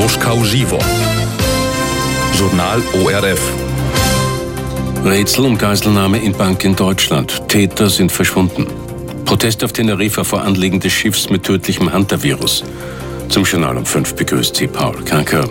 Moskau Żywo. Journal ORF. Rätsel um Geiselnahme in Bank in Deutschland. Täter sind verschwunden. Protest auf Teneriffa vor Anlegen des Schiffs mit tödlichem Hunter-Virus. Zum Journal um 5 begrüßt Sie Paul Kanker.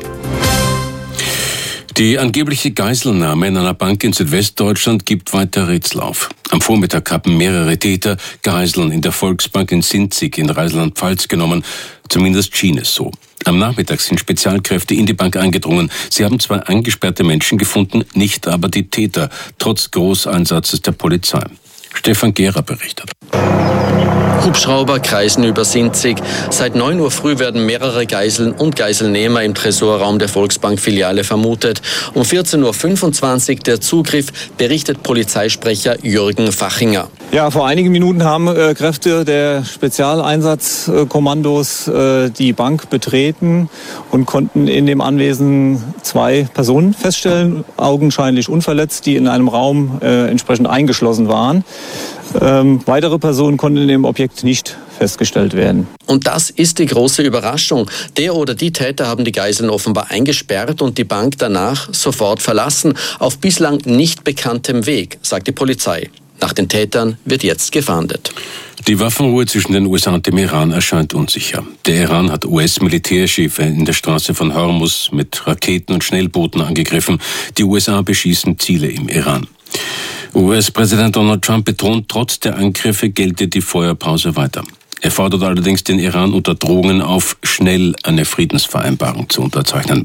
Die angebliche Geiselnahme in einer Bank in Südwestdeutschland gibt weiter Rätsel auf. Am Vormittag haben mehrere Täter Geiseln in der Volksbank in Sinzig in Rheinland-Pfalz genommen. Zumindest schien es so. Am Nachmittag sind Spezialkräfte in die Bank eingedrungen. Sie haben zwar eingesperrte Menschen gefunden, nicht aber die Täter, trotz Großeinsatzes der Polizei. Stefan Gehrer berichtet. Hubschrauber kreisen über Sinzig. Seit 9 Uhr früh werden mehrere Geiseln und Geiselnehmer im Tresorraum der Volksbank-Filiale vermutet. Um 14.25 Uhr der Zugriff, berichtet Polizeisprecher Jürgen Fachinger. Ja, vor einigen Minuten haben Kräfte der Spezialeinsatzkommandos die Bank betreten und konnten in dem Anwesen 2 Personen feststellen, augenscheinlich unverletzt, die in einem Raum entsprechend eingeschlossen waren. Weitere Personen konnten in dem Objekt nicht festgestellt werden. Und das ist die große Überraschung. Der oder die Täter haben die Geiseln offenbar eingesperrt und die Bank danach sofort verlassen, auf bislang nicht bekanntem Weg, sagt die Polizei. Nach den Tätern wird jetzt gefahndet. Die Waffenruhe zwischen den USA und dem Iran erscheint unsicher. Der Iran hat US-Militärschiffe in der Straße von Hormuz mit Raketen und Schnellbooten angegriffen. Die USA beschießen Ziele im Iran. US-Präsident Donald Trump betont, trotz der Angriffe gelte die Feuerpause weiter. Er fordert allerdings den Iran unter Drohungen auf, schnell eine Friedensvereinbarung zu unterzeichnen.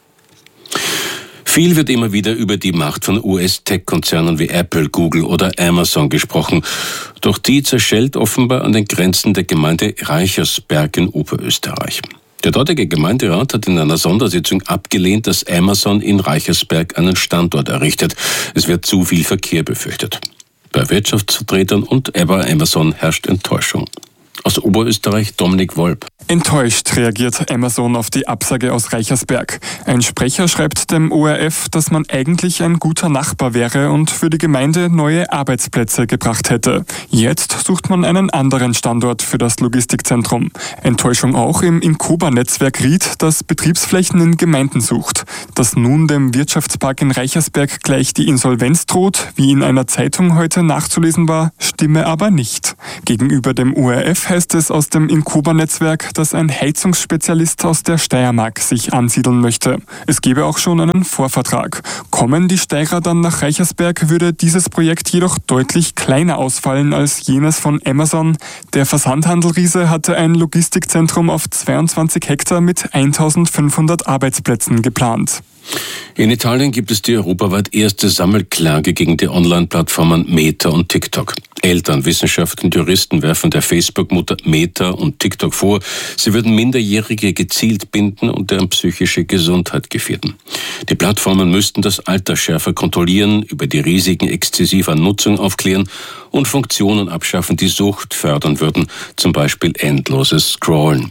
Viel wird immer wieder über die Macht von US-Tech-Konzernen wie Apple, Google oder Amazon gesprochen. Doch die zerschellt offenbar an den Grenzen der Gemeinde Reichersberg in Oberösterreich. Der dortige Gemeinderat hat in einer Sondersitzung abgelehnt, dass Amazon in Reichersberg einen Standort errichtet. Es wird zu viel Verkehr befürchtet. Bei Wirtschaftsvertretern und bei Amazon herrscht Enttäuschung. Aus Oberösterreich Dominik Wolp. Enttäuscht reagiert Amazon auf die Absage aus Reichersberg. Ein Sprecher schreibt dem ORF, dass man eigentlich ein guter Nachbar wäre und für die Gemeinde neue Arbeitsplätze gebracht hätte. Jetzt sucht man einen anderen Standort für das Logistikzentrum. Enttäuschung auch im Incoba-Netzwerk Ried, das Betriebsflächen in Gemeinden sucht. Dass nun dem Wirtschaftspark in Reichersberg gleich die Insolvenz droht, wie in einer Zeitung heute nachzulesen war, stimme aber nicht. Gegenüber dem ORF heißt es aus dem Incoba-Netzwerk, dass ein Heizungsspezialist aus der Steiermark sich ansiedeln möchte. Es gebe auch schon einen Vorvertrag. Kommen die Steirer dann nach Reichersberg, würde dieses Projekt jedoch deutlich kleiner ausfallen als jenes von Amazon. Der Versandhandelriese hatte ein Logistikzentrum auf 22 Hektar mit 1500 Arbeitsplätzen geplant. In Italien gibt es die europaweit erste Sammelklage gegen die Online-Plattformen Meta und TikTok. Eltern, Wissenschaftler und Juristen werfen der Facebook-Mutter Meta und TikTok vor, sie würden Minderjährige gezielt binden und deren psychische Gesundheit gefährden. Die Plattformen müssten das Alter schärfer kontrollieren, über die Risiken exzessiver Nutzung aufklären und Funktionen abschaffen, die Sucht fördern würden, zum Beispiel endloses Scrollen.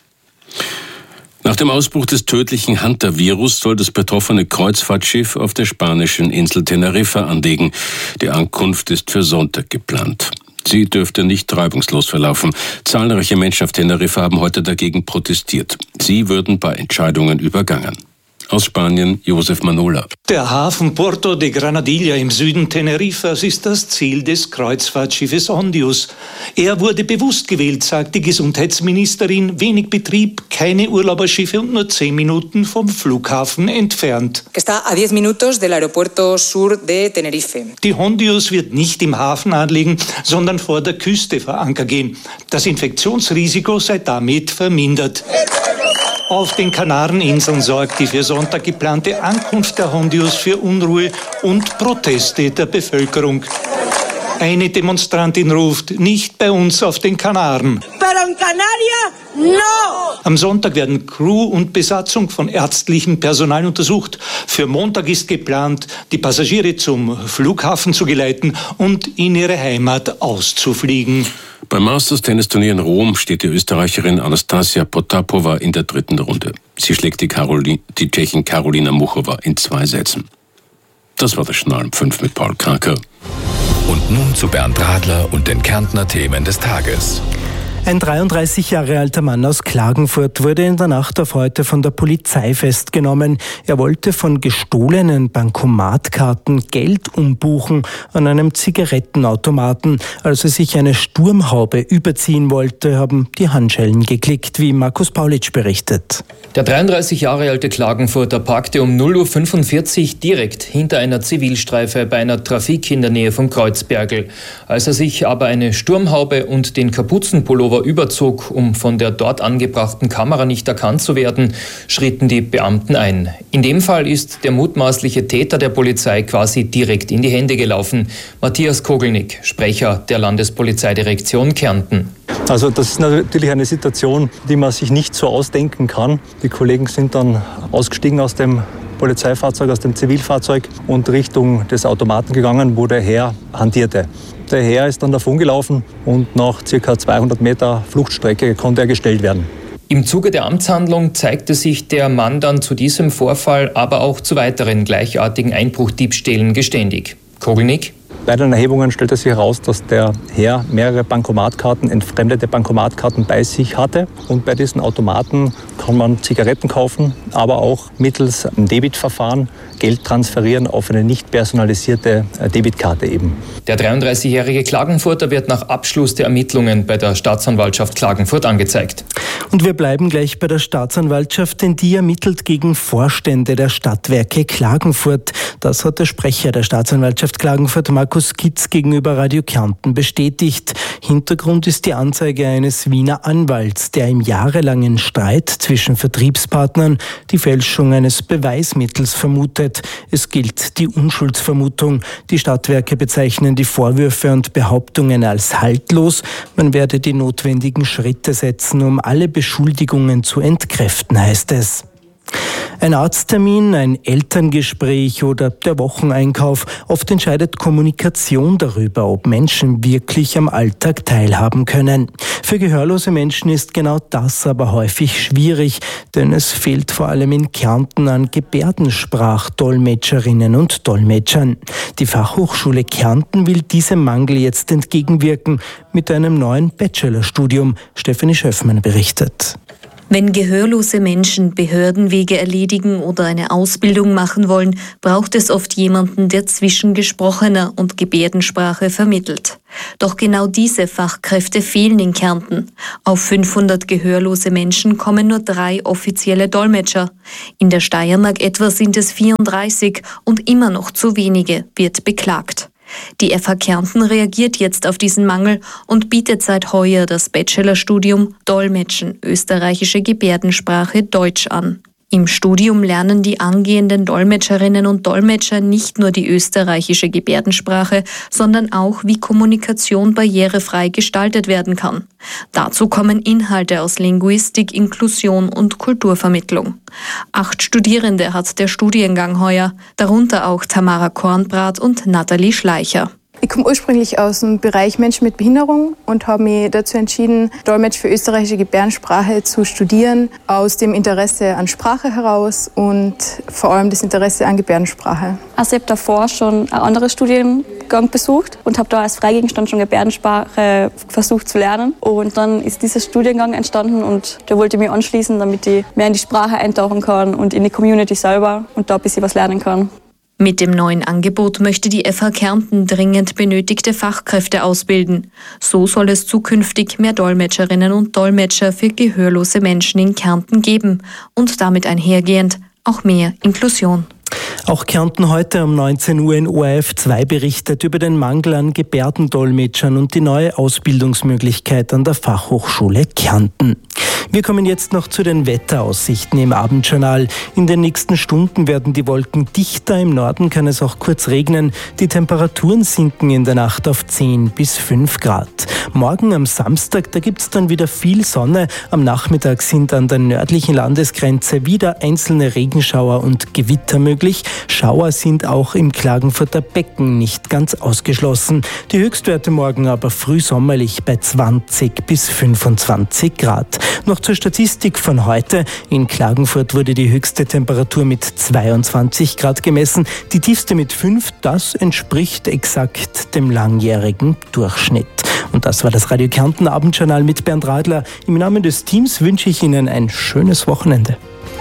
Nach dem Ausbruch des tödlichen Hunter-Virus soll das betroffene Kreuzfahrtschiff auf der spanischen Insel Teneriffa anlegen. Die Ankunft ist für Sonntag geplant. Sie dürfte nicht reibungslos verlaufen. Zahlreiche Menschen auf Teneriffa haben heute dagegen protestiert. Sie würden bei Entscheidungen übergangen. Aus Spanien, Josef Manola. Der Hafen Puerto de Granadilla im Süden Teneriffas ist das Ziel des Kreuzfahrtschiffes Hondius. Er wurde bewusst gewählt, sagt die Gesundheitsministerin. Wenig Betrieb, keine Urlauberschiffe und nur 10 Minuten vom Flughafen entfernt. Está a 10 minutos del Aeropuerto Sur de Tenerife. Die Hondius wird nicht im Hafen anlegen, sondern vor der Küste vor Anker gehen. Das Infektionsrisiko sei damit vermindert. Auf den Kanareninseln sorgt die für Sonntag geplante Ankunft der Hondius für Unruhe und Proteste der Bevölkerung. Eine Demonstrantin ruft, nicht bei uns auf den Kanaren. Pero en Canarias, no! Am Sonntag werden Crew und Besatzung von ärztlichem Personal untersucht. Für Montag ist geplant, die Passagiere zum Flughafen zu geleiten und in ihre Heimat auszufliegen. Beim Masters-Tennisturnier in Rom steht die Österreicherin Anastasia Potapova in der 3. Runde. Sie schlägt die Tschechin Karolina Muchova in 2 Sätzen. Das war das Journal um 5 mit Paul Kanker. Und nun zu Bernd Radler und den Kärntner Themen des Tages. Ein 33 Jahre alter Mann aus Klagenfurt wurde in der Nacht auf heute von der Polizei festgenommen. Er wollte von gestohlenen Bankomatkarten Geld umbuchen an einem Zigarettenautomaten. Als er sich eine Sturmhaube überziehen wollte, haben die Handschellen geklickt, wie Markus Paulitsch berichtet. Der 33 Jahre alte Klagenfurter parkte um 0:45 Uhr direkt hinter einer Zivilstreife bei einer Trafik in der Nähe von Kreuzbergl. Als er sich aber eine Sturmhaube und den Kapuzenpullover überzog, um von der dort angebrachten Kamera nicht erkannt zu werden, schritten die Beamten ein. In dem Fall ist der mutmaßliche Täter der Polizei quasi direkt in die Hände gelaufen. Matthias Kogelnick, Sprecher der Landespolizeidirektion Kärnten. Also das ist natürlich eine Situation, die man sich nicht so ausdenken kann. Die Kollegen sind dann ausgestiegen aus dem Polizeifahrzeug, aus dem Zivilfahrzeug und Richtung des Automaten gegangen, wo der Herr hantierte. Der Herr ist dann davongelaufen und nach ca. 200 Meter Fluchtstrecke konnte er gestellt werden. Im Zuge der Amtshandlung zeigte sich der Mann dann zu diesem Vorfall, aber auch zu weiteren gleichartigen Einbruchdiebstählen geständig. Kogelnick? Bei den Erhebungen stellte sich heraus, dass der Herr mehrere Bankomatkarten, entfremdete Bankomatkarten bei sich hatte. Und bei diesen Automaten kann man Zigaretten kaufen, aber auch mittels einem Debitverfahren Geld transferieren auf eine nicht personalisierte Debitkarte eben. Der 33-jährige Klagenfurter wird nach Abschluss der Ermittlungen bei der Staatsanwaltschaft Klagenfurt angezeigt. Und wir bleiben gleich bei der Staatsanwaltschaft, denn die ermittelt gegen Vorstände der Stadtwerke Klagenfurt. Das hat der Sprecher der Staatsanwaltschaft Klagenfurt, Markus Kitz, gegenüber Radio Kärnten bestätigt. Hintergrund ist die Anzeige eines Wiener Anwalts, der im jahrelangen Streit zwischen Vertriebspartnern die Fälschung eines Beweismittels vermutet. Es gilt die Unschuldsvermutung. Die Stadtwerke bezeichnen die Vorwürfe und Behauptungen als haltlos. Man werde die notwendigen Schritte setzen, um alle Beschuldigungen zu entkräften, heißt es. Ein Arzttermin, ein Elterngespräch oder der Wocheneinkauf. Oft entscheidet Kommunikation darüber, ob Menschen wirklich am Alltag teilhaben können. Für gehörlose Menschen ist genau das aber häufig schwierig, denn es fehlt vor allem in Kärnten an Gebärdensprachdolmetscherinnen und Dolmetschern. Die Fachhochschule Kärnten will diesem Mangel jetzt entgegenwirken mit einem neuen Bachelorstudium. Stefanie Schöffmann berichtet. Wenn gehörlose Menschen Behördenwege erledigen oder eine Ausbildung machen wollen, braucht es oft jemanden, der zwischen gesprochener und Gebärdensprache vermittelt. Doch genau diese Fachkräfte fehlen in Kärnten. Auf 500 gehörlose Menschen kommen nur 3 offizielle Dolmetscher. In der Steiermark etwa sind es 34 und immer noch zu wenige, wird beklagt. Die FH Kärnten reagiert jetzt auf diesen Mangel und bietet seit heuer das Bachelorstudium Dolmetschen, österreichische Gebärdensprache Deutsch an. Im Studium lernen die angehenden Dolmetscherinnen und Dolmetscher nicht nur die österreichische Gebärdensprache, sondern auch, wie Kommunikation barrierefrei gestaltet werden kann. Dazu kommen Inhalte aus Linguistik, Inklusion und Kulturvermittlung. 8 Studierende hat der Studiengang heuer, darunter auch Tamara Kornbrat und Nathalie Schleicher. Ich komme ursprünglich aus dem Bereich Menschen mit Behinderung und habe mich dazu entschieden, Dolmetsch für österreichische Gebärdensprache zu studieren, aus dem Interesse an Sprache heraus und vor allem das Interesse an Gebärdensprache. Also ich habe davor schon einen anderen Studiengang besucht und habe da als Freigegenstand schon Gebärdensprache versucht zu lernen. Und dann ist dieser Studiengang entstanden und da wollte ich mich anschließen, damit ich mehr in die Sprache eintauchen kann und in die Community selber und da ein bisschen was lernen kann. Mit dem neuen Angebot möchte die FH Kärnten dringend benötigte Fachkräfte ausbilden. So soll es zukünftig mehr Dolmetscherinnen und Dolmetscher für gehörlose Menschen in Kärnten geben und damit einhergehend auch mehr Inklusion. Auch Kärnten heute um 19 Uhr in ORF 2 berichtet über den Mangel an Gebärdendolmetschern und die neue Ausbildungsmöglichkeit an der Fachhochschule Kärnten. Wir kommen jetzt noch zu den Wetteraussichten im Abendjournal. In den nächsten Stunden werden die Wolken dichter, im Norden kann es auch kurz regnen. Die Temperaturen sinken in der Nacht auf 10 bis 5 Grad. Morgen am Samstag, da gibt es dann wieder viel Sonne. Am Nachmittag sind an der nördlichen Landesgrenze wieder einzelne Regenschauer und Gewitter möglich. Schauer sind auch im Klagenfurter Becken nicht ganz ausgeschlossen. Die Höchstwerte morgen aber frühsommerlich bei 20 bis 25 Grad. Noch zur Statistik von heute. In Klagenfurt wurde die höchste Temperatur mit 22 Grad gemessen. Die tiefste mit 5, das entspricht exakt dem langjährigen Durchschnitt. Und das war das Radio Kärnten Abendjournal mit Bernd Radler. Im Namen des Teams wünsche ich Ihnen ein schönes Wochenende.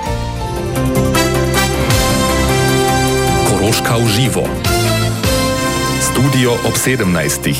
Koroška uživo. Studio ob 17.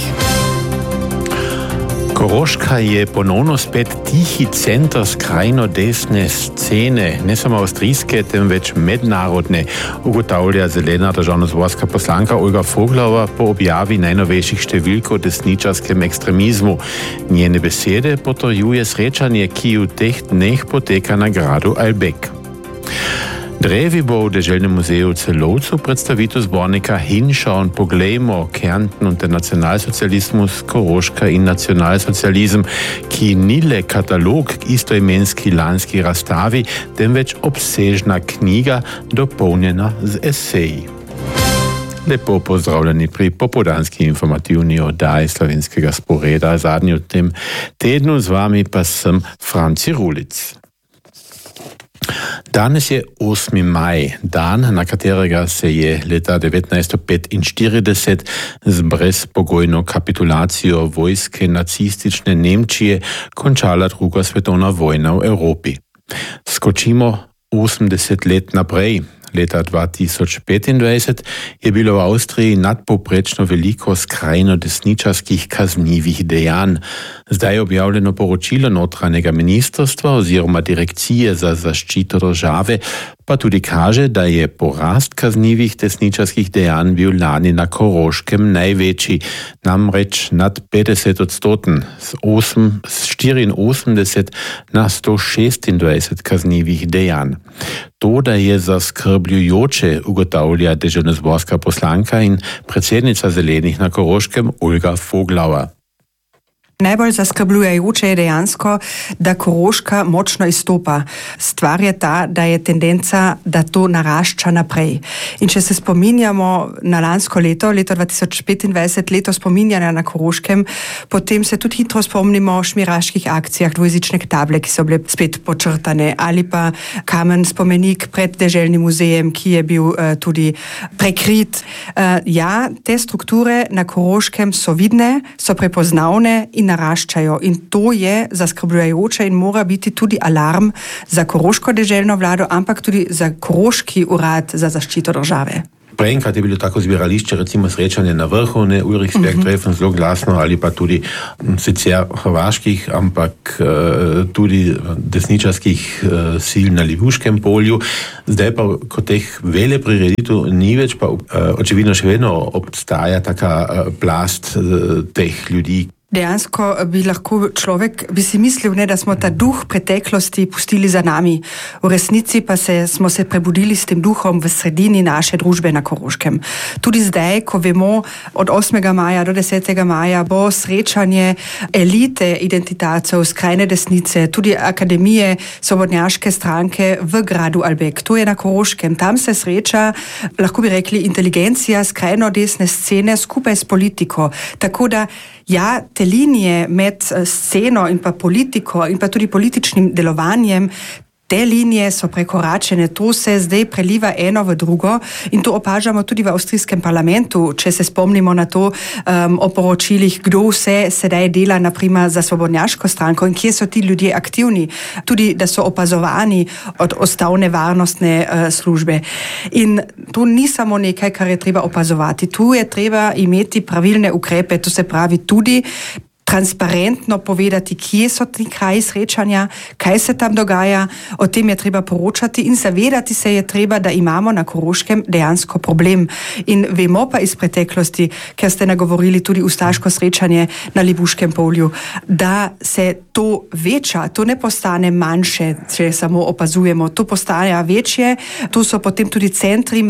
Koroška je ponovno spet tihi center skrajno desne scene, ne samo avstrijske, temveč mednarodne, ugotavlja zelena državnozborska poslanka Olga Foglova po objavi najnovejših številk o desničarskem ekstremizmu. Njene besede potrjuje srečanje, ki v teh dneh poteka na gradu Albek. Drevi bo v Deželnem muzeju v Celovcu predstavitev zbornika Hinša in Poglejmo Kärnten und der Nacionalsozialismus, Koroška in nacionalsocializem, ki ni le katalog istoimenski lanski razstavi, temveč obsežna knjiga, dopolnjena z eseji. Lepo pozdravljeni pri popoldanski informativni oddaji Slovenskega sporeda. Zadnji v tem tednu z vami pa sem Franci Rulic. Danes je 8. maj, dan, na katerega se je leta 1945 z brezpogojno kapitulacijo vojske nacistične Nemčije končala druga svetovna vojna v Evropi. Skočimo 80 let naprej. Leta 2025 je bilo v Avstriji nadpovprečno veliko skrajno desničarskih kaznivih dejanj. Zdaj je objavljeno poročilo notranjega ministrstva oziroma Direkcije za zaščito države, pa tudi kaže, da je porast kaznivih desničarskih dejanj bil lani na Koroškem največji, namreč nad 50%, z 84 na 126 kaznivih dejanj. To, da je zaskrbljujoče, ugotavlja deželnozborska poslanka in predsednica Zelenih na Koroškem Olga Foglova. Najbolj zaskrbljujoče je dejansko, da Koroška močno izstopa. Stvar je ta, da je tendenca, da to narašča naprej. In če se spominjamo na lansko leto 2025, leto spominjanja na Koroškem, potem se tudi hitro spomnimo o šmiraških akcijah, dvojezične table, ki so bile spet počrtane, ali pa kamen spomenik pred Deželnim muzejem, ki je bil tudi prekrit. Te strukture na Koroškem so vidne, so prepoznavne in naraščajo. In to je zaskrbljujoče in mora biti tudi alarm za koroško deželno vlado, ampak tudi za Koroški urad za zaščito države. Prej je bilo tako zbirališče, recimo srečanje na vrhu, ne Ulrichsberg treffen, zelo glasno, ali pa tudi sicer hrvaških, ampak tudi desničarskih sil na Libuškem polju. Zdaj pa, ko teh vele prireditev ni več, pa očividno še vedno obstaja taka plast teh ljudi. Dejansko bi lahko človek si mislil, da smo ta duh preteklosti pustili za nami. V resnici pa smo se prebudili s tem duhom v sredini naše družbe na Koroškem. Tudi zdaj, ko vemo, od 8. maja do 10. maja bo srečanje elite identitacov, skrajne desnice, tudi akademije svobodnjaške stranke v gradu Albek. To je na Koroškem. Tam se sreča, lahko bi rekli, inteligencija skrajno desne scene skupaj s politiko. Tako da te linije med sceno in pa politiko in pa tudi političnim delovanjem, te linije so prekoračene, to se zdaj preliva eno v drugo in to opažamo tudi v avstrijskem parlamentu, če se spomnimo na to o poročilih, kdo vse sedaj dela naprimer za svobodnjaško stranko in kje so ti ljudje aktivni, tudi da so opazovani od ustavne varnostne službe. In to ni samo nekaj, kar je treba opazovati, tu je treba imeti pravilne ukrepe, to se pravi tudi transparentno povedati, kje so ti kraji srečanja, kaj se tam dogaja, o tem je treba poročati in zavedati se je treba, da imamo na Koroškem dejansko problem. In vemo pa iz preteklosti, ker ste nagovorili tudi ustaško srečanje na Libuškem polju, da se to veča, to ne postane manjše, če samo opazujemo, to postane večje, tu so potem tudi centri,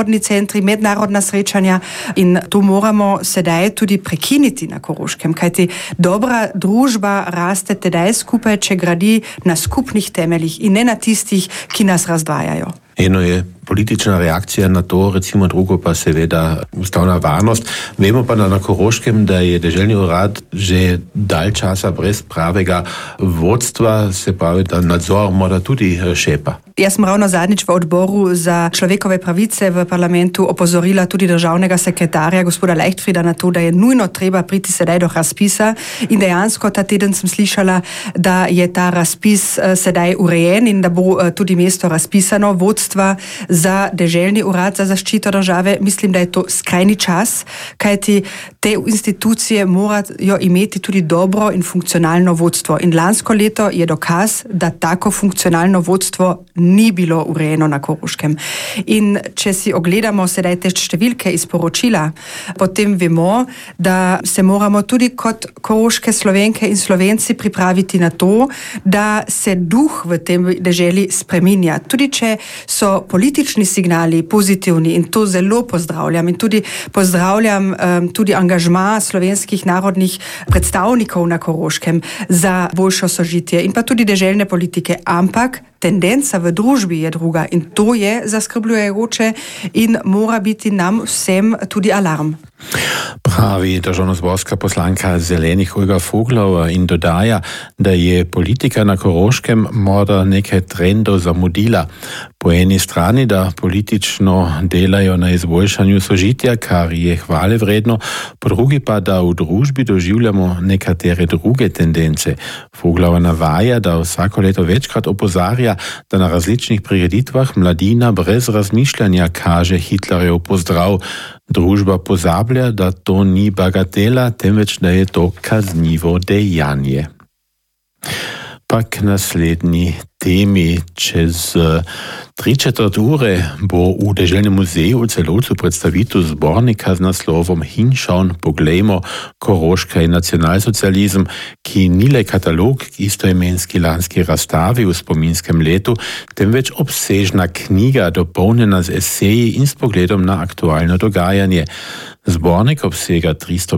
mednarodna srečanja in to moramo sedaj tudi prekiniti na Koroškem, kajti dobra družba raste tedaj skupaj, če gradi na skupnih temeljih in ne na tistih, ki nas razdvajajo. Eno je politična reakcija na to, recimo drugo pa seveda ustavna varnost. Vemo pa na Koroškem, da je deželni urad že dalj časa brez pravega vodstva, se pravi, da nadzor mora tudi šepa. Ja sem ravno zadnjič v odboru za človekove pravice v parlamentu opozorila tudi državnega sekretarja gospoda Leichtfrieda na to, da je nujno treba priti sedaj do razpisa in dejansko ta teden sem slišala, da je ta razpis sedaj urejen in da bo tudi mesto razpisano vodstva za deželni urad za zaščito države. Mislim, da je to skrajni čas, kajti te institucije morajo imeti tudi dobro in funkcionalno vodstvo. In lansko leto je dokaz, da tako funkcionalno vodstvo ni bilo urejeno na Koroškem. In če si ogledamo sedaj te številke iz poročila, potem vemo, da se moramo tudi kot koroške Slovenke in Slovenci pripraviti na to, da se duh v tem deželi spreminja. Tudi če so politični signali pozitivni in to zelo pozdravljam in tudi pozdravljam tudi angažma slovenskih narodnih predstavnikov na Koroškem za boljšo sožitje in pa tudi deželne politike, ampak tendenca v družbi je druga in to je zaskrbljujoče in mora biti nam vsem tudi alarm. Pravi državnozborska poslanka Zelenih Olga Foglova in dodaja, da je politika na Koroškem morda nekaj trendov zamudila. Po eni strani, da politično delajo na izboljšanju sožitja, kar je hvale vredno, po drugi pa, da v družbi doživljamo nekatere druge tendence. Foglova navaja, da vsako leto večkrat opozarja, da na različnih prireditvah mladina brez razmišljanja kaže Hitlerjev pozdrav. Družba pozablja, da to ni bagatela, temveč da je to kaznivo dejanje. Pa k naslednji temi. Čez 3/4 ure bo v Deželnem muzeju v Celovcu predstavitev zbornika z naslovom Hinšaun, poglejmo, Koroška in nacionalsocializem, ki ni le katalog k istoimenski lanski razstavi v spominskem letu, temveč obsežna knjiga, dopolnjena z eseji in s pogledom na aktualno dogajanje. Zbornik obsega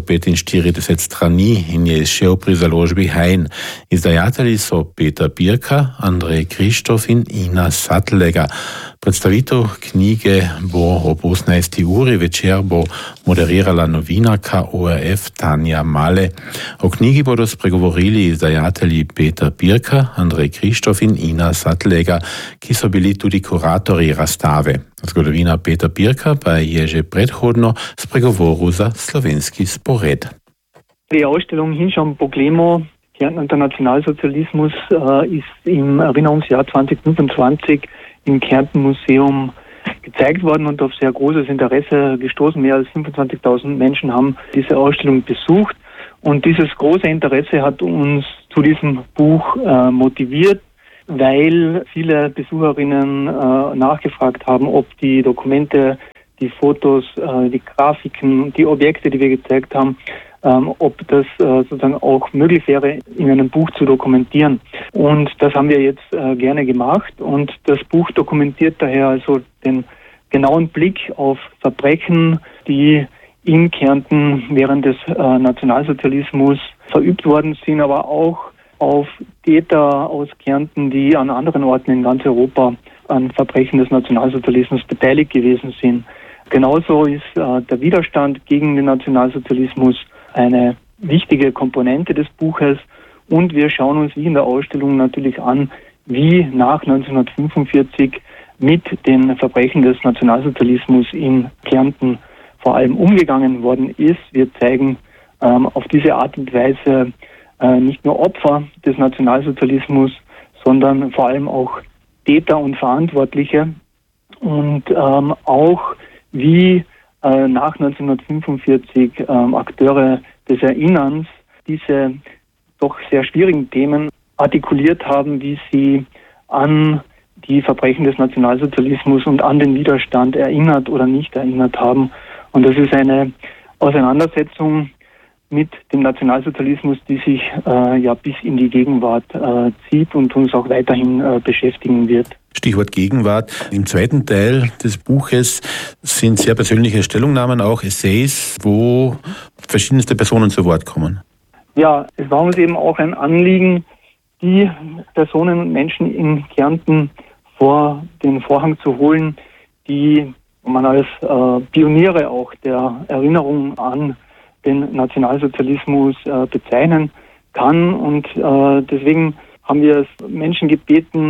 345 strani in je izšel pri založbi Hein. Izdajatelji so Peter Birka, Andrej Krištof in Ina Satlega. Predstavitev knjige bo ob 18. uri, večer bo moderirala novinarka ORF Tanja Male. O knjigi bodo spregovorili izdajatelji Peter Birka, Andrej Krištof in Ina Satlega, ki so bili tudi kuratorji razstave. Zgodovina Peter Birka pa je že predhodno spregovoril za slovenski spored. Die Ausstellung Hinschau Poglemo, Kärnten und der Nationalsozialismus, ist im Erinnerungsjahr 2025 im Kärnten Museum gezeigt worden und auf sehr großes Interesse gestoßen. Mehr als 25.000 Menschen haben diese Ausstellung besucht und dieses große Interesse hat uns zu diesem Buch motiviert, weil viele Besucherinnen nachgefragt haben, ob die Dokumente, die Fotos, die Grafiken, die Objekte, die wir gezeigt haben, ob das sozusagen auch möglich wäre, in einem Buch zu dokumentieren. Und das haben wir jetzt gerne gemacht und das Buch dokumentiert daher also den genauen Blick auf Verbrechen, die in Kärnten während des Nationalsozialismus verübt worden sind, aber auch auf Täter aus Kärnten, die an anderen Orten in ganz Europa an Verbrechen des Nationalsozialismus beteiligt gewesen sind. Genauso ist der Widerstand gegen den Nationalsozialismus eine wichtige Komponente des Buches und wir schauen uns wie in der Ausstellung natürlich an, wie nach 1945 mit den Verbrechen des Nationalsozialismus in Kärnten vor allem umgegangen worden ist. Wir zeigen auf diese Art und Weise nicht nur Opfer des Nationalsozialismus, sondern vor allem auch Täter und Verantwortliche und auch wie nach 1945 Akteure des Erinnerns diese doch sehr schwierigen Themen artikuliert haben, wie sie an die Verbrechen des Nationalsozialismus und an den Widerstand erinnert oder nicht erinnert haben. Und das ist eine Auseinandersetzung mit dem Nationalsozialismus, die sich ja bis in die Gegenwart zieht und uns auch weiterhin beschäftigen wird. Stichwort Gegenwart. Im zweiten Teil des Buches sind sehr persönliche Stellungnahmen, auch Essays, wo verschiedenste Personen zu Wort kommen. Ja, es war uns eben auch ein Anliegen, die Personen und Menschen in Kärnten vor den Vorhang zu holen, die man als Pioniere auch der Erinnerung an den Nationalsozialismus bezeichnen kann. Und deswegen haben wir Menschen gebeten,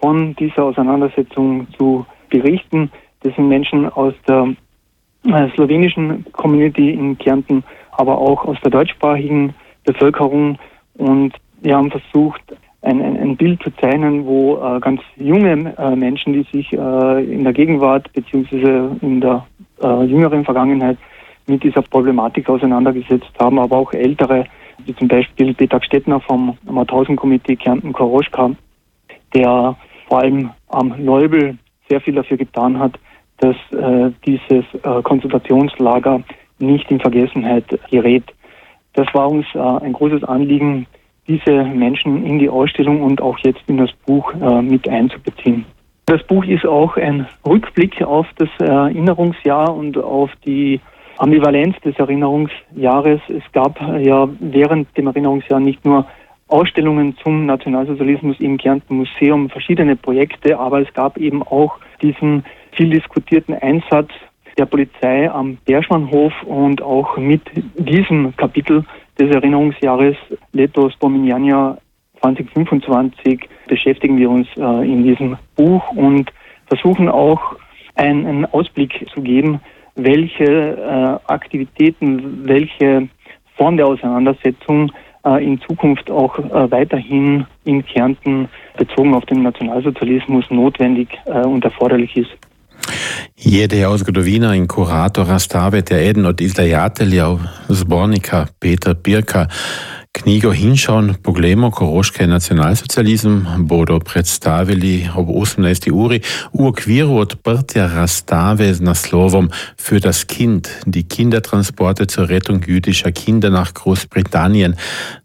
von dieser Auseinandersetzung zu berichten. Das sind Menschen aus der slowenischen Community in Kärnten, aber auch aus der deutschsprachigen Bevölkerung. Und wir haben versucht, ein Bild zu zeichnen, wo ganz junge Menschen, die sich in der Gegenwart bzw. in der jüngeren Vergangenheit mit dieser Problematik auseinandergesetzt haben, aber auch ältere, wie zum Beispiel Peter Gstettner vom Mauthausen-Komitee Kärnten-Koroschka, der vor allem am Leubel sehr viel dafür getan hat, dass dieses Konzentrationslager nicht in Vergessenheit gerät. Das war uns ein großes Anliegen, diese Menschen in die Ausstellung und auch jetzt in das Buch mit einzubeziehen. Das Buch ist auch ein Rückblick auf das Erinnerungsjahr und auf die Ambivalenz des Erinnerungsjahres. Es gab ja während dem Erinnerungsjahr nicht nur Ausstellungen zum Nationalsozialismus im Kärnten Museum, verschiedene Projekte, aber es gab eben auch diesen viel diskutierten Einsatz der Polizei am Berschmannhof und auch mit diesem Kapitel des Erinnerungsjahres Letos Pominiania 2025 beschäftigen wir uns in diesem Buch und versuchen auch einen Ausblick zu geben, welche Aktivitäten, welche Form der Auseinandersetzung in Zukunft auch weiterhin in Kärnten bezogen auf den Nationalsozialismus notwendig und erforderlich ist. Jede Ausgudovina in kurator razstave te eden od izdajateljev zbornika Peter Birka. Knjigo Hinšon, Poglejmo koroški nacionalsocializem bodo predstavili ob 18. uri v okviru odprtja razstave z naslovom Für das Kind, die Kindertransporte zur Rettung jüdischer Kinder nach Großbritannien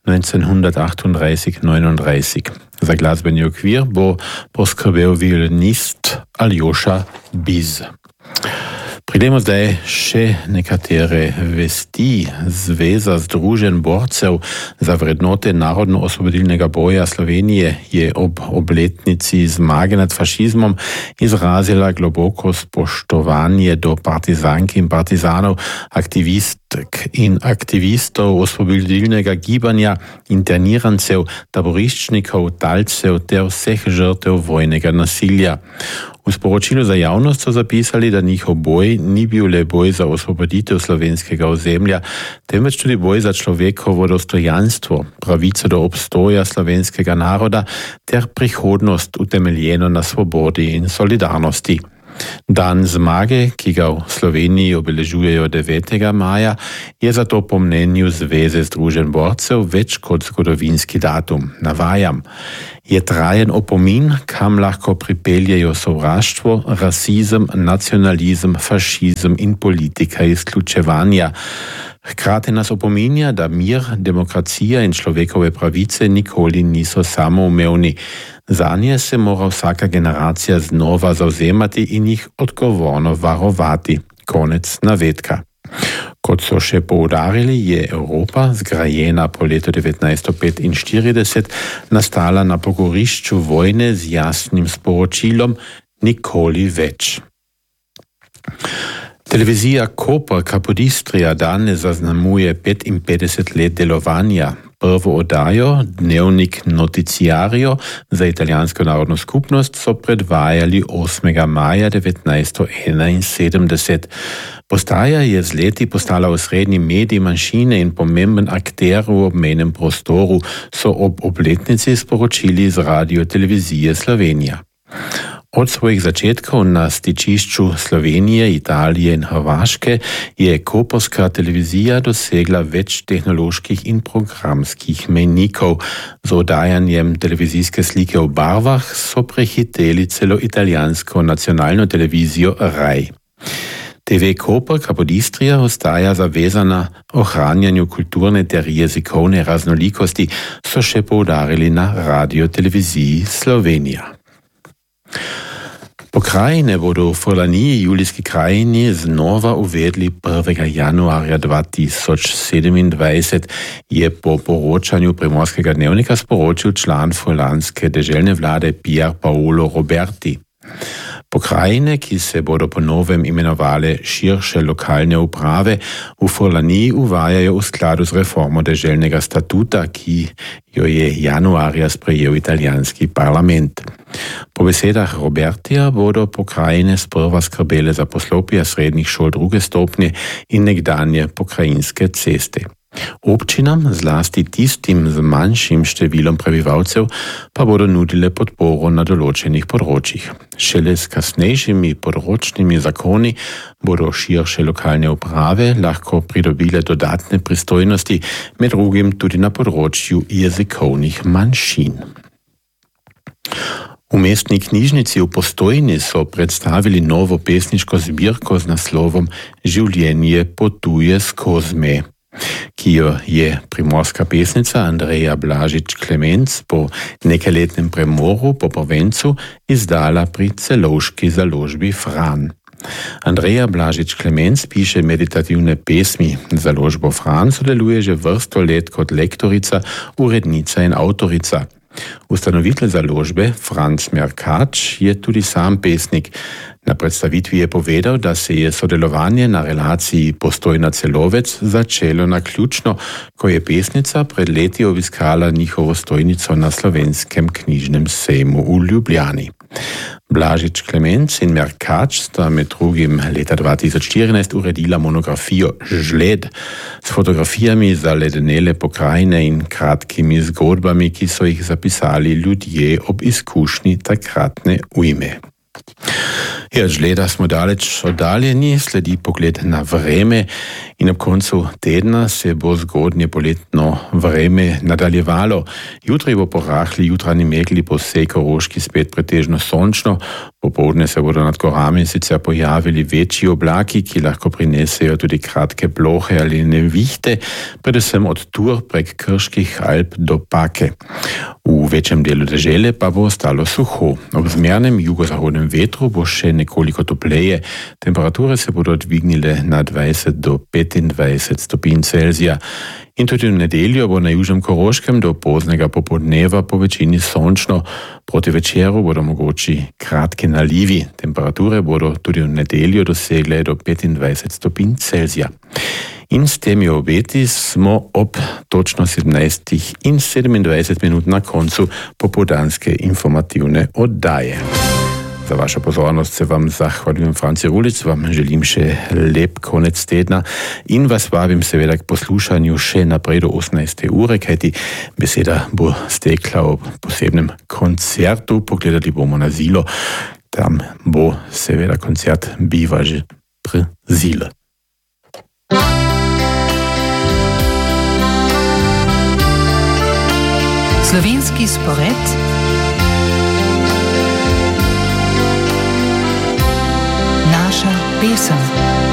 1938-39. Za glasbeni okvir bo poskrbel violinist Aljoša Biz. Pridemo zdaj še nekatere vesti. Zveza Združenj borcev za vrednote narodno-osvobodilnega boja Slovenije je ob obletnici zmage nad fašizmom izrazila globoko spoštovanje do partizank in partizanov, aktivistk in aktivistov osvobodilnega gibanja, internirancev, taboriščnikov, talcev ter vseh žrtev vojnega nasilja. V sporočilu za javnost so zapisali, da njihov boj ni bil le boj za osvoboditev slovenskega ozemlja, temveč tudi boj za človekovo dostojanstvo, pravico do obstoja slovenskega naroda ter prihodnost utemeljeno na svobodi in solidarnosti. Dan zmage, ki ga v Sloveniji obeležujejo 9. maja, je zato po mnenju Zveze Združenj borcev več kot zgodovinski datum. Navajam, je trajen opomin, kam lahko pripeljejo sovraštvo, rasizem, nacionalizem, fašizem in politika izključevanja. Hkrati nas opominja, da mir, demokracija in človekove pravice nikoli niso samoumevni. Zanje se mora vsaka generacija znova zavzemati in jih odgovorno varovati. Konec navedka. Kot so še poudarili, je Evropa, zgrajena po letu 1945, nastala na pogorišču vojne z jasnim sporočilom nikoli več. Televizija Koper Capodistria danes zaznamuje 55 let delovanja. Prvo oddajo, dnevnik Noticiario za italijansko narodno skupnost, so predvajali 8. maja 1971. Postaja je z leti postala osrednji medij manjšine in pomemben akter v obmejnem prostoru, so ob obletnici sporočili iz Radio-televizije Slovenija. Od svojih začetkov na stičišču Slovenije, Italije in Hrvaške je koperska televizija dosegla več tehnoloških in programskih mejnikov. Z oddajanjem televizijske slike v barvah so prehiteli celo italijansko nacionalno televizijo RAI. TV Koper Capodistria ostaja zavezana ohranjanju kulturne ter jezikovne raznolikosti, so še poudarili na Radio-televiziji Slovenija. Pokrajine bodo v Furlaniji, Julijski krajini, znova uvedli 1. januarja 2027, je po poročanju Primorskega dnevnika sporočil član furlanske deželne vlade Pier Paolo Roberti. Pokrajine, ki se bodo po novem imenovale širše lokalne uprave, v Furlaniji uvajajo v skladu z reformo deželnega statuta, ki jo je januarja sprejel italijanski parlament. Po besedah Robertija bodo pokrajine sprva skrbele za poslopja srednjih šol druge stopnje in nekdanje pokrajinske ceste. Občinam, zlasti tistim z manjšim številom prebivalcev, pa bodo nudile podporo na določenih področjih. Šele s kasnejšimi področnimi zakoni bodo širše lokalne uprave lahko pridobile dodatne pristojnosti, med drugim tudi na področju jezikovnih manjšin. V mestni knjižnici v Postojni so predstavili novo pesniško zbirko z naslovom Življenje potuje skozi me, ki jo je primorska pesnica Andreja Blažič-Klemenc po nekajletnem premoru po prvencu izdala pri celovški založbi Fran. Andreja Blažič-Klemenc piše meditativne pesmi. Založbo Fran sodeluje že vrsto let kot lektorica, urednica in avtorica. Ustanovitelj založbe Franc Merkač je tudi sam pesnik. Na predstavitvi je povedal, da se je sodelovanje na relaciji Postojna-Celovec začelo naključno, ko je pesnica pred leti obiskala njihovo stojnico na Slovenskem knjižnem sejmu v Ljubljani. Blažič-Klemenc in Merkač sta med drugim leta 2014 uredila monografijo Žled s fotografijami zaledenele pokrajine in kratkimi zgodbami, ki so jih zapisali ljudje ob izkušnji takratne ujme. Od Žleda smo daleč oddaljeni, sledi pogled na vreme in ob koncu tedna se bo zgodnje poletno vreme nadaljevalo. Jutri bo po rahli jutranji megli po vsej Koroški spet pretežno sončno, popoldne se bodo nad gorami sicer pojavili večji oblaki, ki lahko prinesejo tudi kratke plohe ali nevihte, predvsem od Tur prek Krških Alp do Pake. V večjem delu dežele pa bo ostalo suho. Ob zmernem jugozahodnem vetru bo še nekoliko topleje, temperature se bodo dvignile na 20 do 25 stopinj Celzija. In tudi v nedeljo bo na južnem Koroškem do poznega popoldneva po večini sončno, proti večeru bodo mogoči kratki nalivi. Temperature bodo tudi v nedeljo dosegle do 25 stopinj Celzija. In s temi obeti smo ob točno 17 in 27 minut na koncu popoldanske informativne oddaje. Za vašo pozornost se vam zahvaljujem, Franci Rulic, vam želim še lep konec tedna in vas vabim seveda k poslušanju še naprej do 18. ure, kajti beseda bo stekla ob posebnem koncertu, pogledali bomo na Zilo, tam bo seveda koncert Biva že pri Zile. Slovenski spored naša pesem.